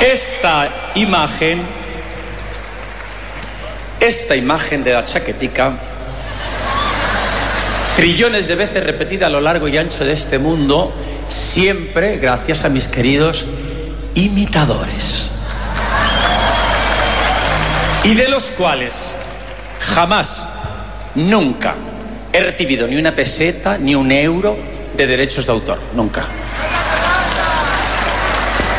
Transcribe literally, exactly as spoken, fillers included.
Esta imagen, esta imagen de la chaquetica, trillones de veces repetida a lo largo y ancho de este mundo, siempre gracias a mis queridos imitadores. Y de los cuales jamás, nunca he recibido ni una peseta ni un euro de derechos de autor. Nunca.